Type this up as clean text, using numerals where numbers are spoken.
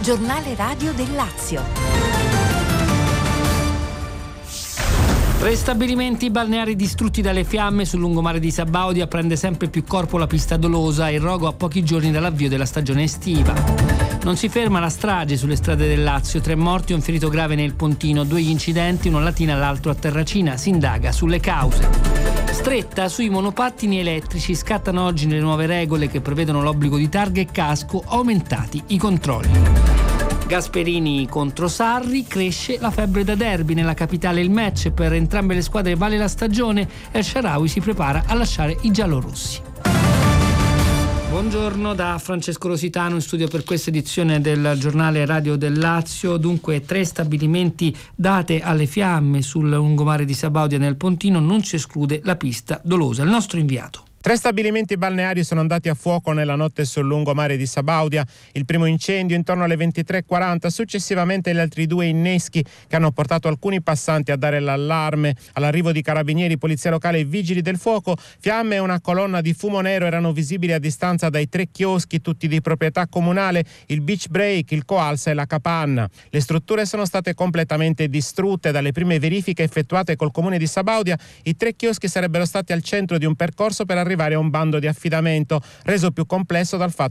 Giornale radio del Lazio. 3 stabilimenti balneari distrutti dalle fiamme sul lungomare di Sabaudia. Prende sempre più corpo la pista dolosa, il rogo a pochi giorni dall'avvio della stagione estiva. Non si ferma la strage sulle strade del Lazio, 3 morti e un ferito grave nel Pontino, 2 gli incidenti, uno a Latina e l'altro a Terracina. Si indaga sulle cause. Stretta sui monopattini elettrici, scattano oggi le nuove regole che prevedono l'obbligo di targa e casco, aumentati i controlli. Gasperini contro Sarri, cresce la febbre da derby nella capitale. Il match per entrambe le squadre vale la stagione. El Shaarawy si prepara a lasciare i giallorossi. Buongiorno da Francesco Rositano in studio per questa edizione del giornale radio del Lazio. Dunque 3 stabilimenti date alle fiamme sul lungomare di Sabaudia nel Pontino, non si esclude la pista dolosa. Il nostro inviato. 3 stabilimenti balneari sono andati a fuoco nella notte sul lungomare di Sabaudia. Il primo incendio intorno alle 23:40, successivamente gli altri 2 inneschi che hanno portato alcuni passanti a dare l'allarme. All'arrivo di carabinieri, polizia locale e vigili del fuoco, fiamme e una colonna di fumo nero erano visibili a distanza dai 3 chioschi, tutti di proprietà comunale, il Beach Break, il Coalsa e la Capanna. Le strutture sono state completamente distrutte. Dalle prime verifiche effettuate col comune di Sabaudia, i 3 chioschi sarebbero stati al centro di un percorso per arrivare a un bando di affidamento, reso più complesso dal fatto